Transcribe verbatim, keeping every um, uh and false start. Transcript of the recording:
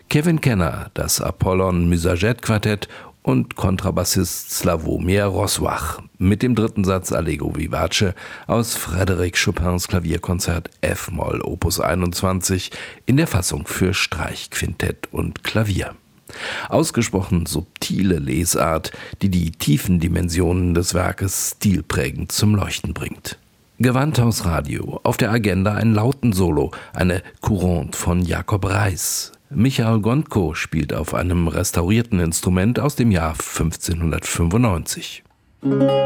Kevin Kenner, das Apollon Musajet Quartett und Kontrabassist Slawomir Rozwach mit dem dritten Satz Allegro vivace aus Frédéric Chopins Klavierkonzert F-Moll Opus einundzwanzig in der Fassung für Streichquintett und Klavier. Ausgesprochen subtile Lesart, die die tiefen Dimensionen des Werkes stilprägend zum Leuchten bringt. Gewandhaus Radio, auf der Agenda ein Lautensolo, eine Courante von Jakob Reis. Michael Gondko spielt auf einem restaurierten Instrument aus dem Jahr fünfzehnhundertfünfundneunzig.